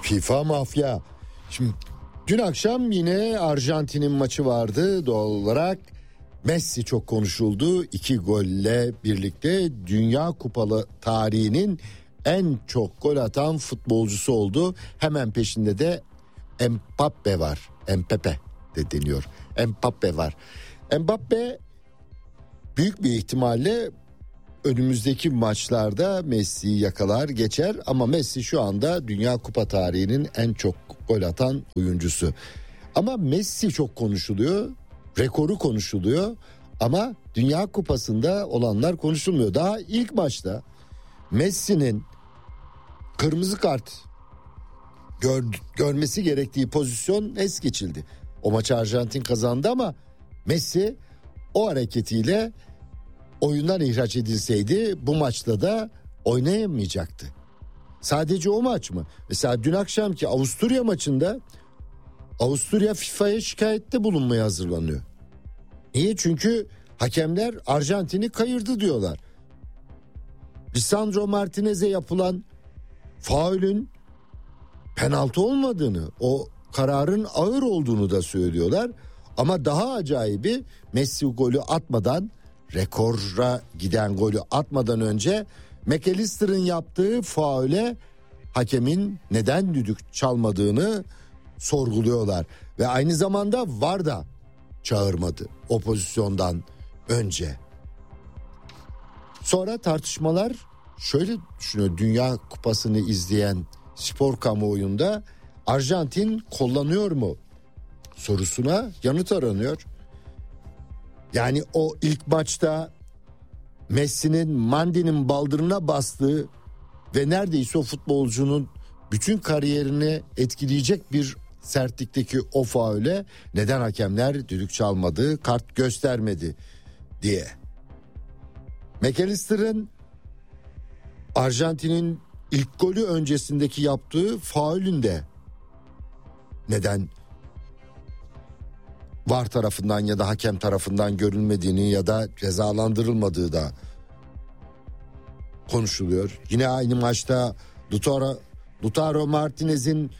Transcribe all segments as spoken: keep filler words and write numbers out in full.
FIFA mafya. Şimdi dün akşam yine Arjantin'in maçı vardı doğal olarak. Messi çok konuşuldu. İki golle birlikte Dünya Kupalı tarihinin en çok gol atan futbolcusu oldu. Hemen peşinde de Mbappe var. Mbappe de deniyor. Mbappe var. Mbappe büyük bir ihtimalle önümüzdeki maçlarda Messi'yi yakalar geçer ama Messi şu anda Dünya Kupa tarihinin en çok gol atan oyuncusu. Ama Messi çok konuşuluyor, rekoru konuşuluyor ama Dünya Kupası'nda olanlar konuşulmuyor. Daha ilk maçta Messi'nin kırmızı kart gör, görmesi gerektiği pozisyon es geçildi. O maçı Arjantin kazandı ama Messi o hareketiyle oyundan ihraç edilseydi bu maçta da oynayamayacaktı. Sadece o maç mı? Mesela dün akşamki Avusturya maçında Avusturya FIFA'ya şikayette bulunmaya hazırlanıyor. Niye? Çünkü hakemler Arjantin'i kayırdı diyorlar. Lisandro Martinez'e yapılan faulün penaltı olmadığını, o kararın ağır olduğunu da söylüyorlar. Ama daha acayibi Messi golü atmadan, rekora giden golü atmadan önce McAllister'ın yaptığı faule hakemin neden düdük çalmadığını sorguluyorlar. Ve aynı zamanda V A R da çağırmadı o pozisyondan önce. Sonra tartışmalar şöyle düşünüyor. Dünya Kupası'nı izleyen spor kamuoyunda Arjantin kullanıyor mu sorusuna yanıt aranıyor. Yani o ilk maçta Messi'nin Mandi'nin baldırına bastığı ve neredeyse o futbolcunun bütün kariyerini etkileyecek bir sertlikteki o faule neden hakemler düdük çalmadı, kart göstermedi diye. McAllister'ın Arjantin'in ilk golü öncesindeki yaptığı faulün de neden V A R tarafından ya da hakem tarafından görülmediğini ya da cezalandırılmadığı da konuşuluyor. Yine aynı maçta Lautaro, Lautaro Martinez'in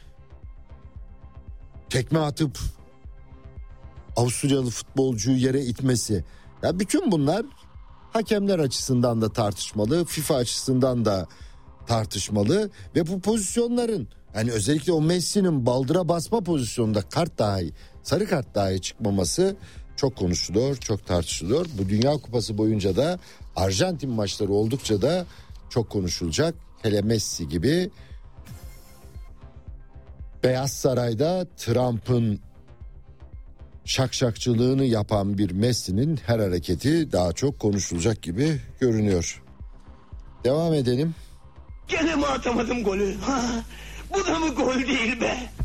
tekme atıp Avusturyalı futbolcuyu yere itmesi. Ya bütün bunlar hakemler açısından da tartışmalı, FIFA açısından da tartışmalı ve bu pozisyonların, hani özellikle o Messi'nin baldıra basma pozisyonunda kart dahi, sarı kart dahi çıkmaması çok konuşuluyor, çok tartışılıyor. Bu Dünya Kupası boyunca da Arjantin maçları oldukça da çok konuşulacak. Hele Messi gibi. Beyaz Saray'da Trump'ın şakşakçılığını yapan bir Messi'nin her hareketi daha çok konuşulacak gibi görünüyor. Devam edelim. Gene mi atamadım golü? Ha, bu da mı gol değil be?